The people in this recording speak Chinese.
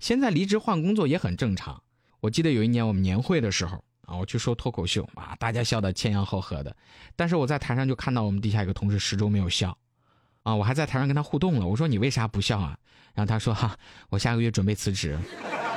现在离职换工作也很正常。我记得有一年我们年会的时候啊，我去说脱口秀啊，大家笑得前仰后合的，但是我在台上就看到我们底下一个同事始终没有笑啊，我还在台上跟他互动了，我说你为啥不笑啊？然后他说哈，我下个月准备辞职。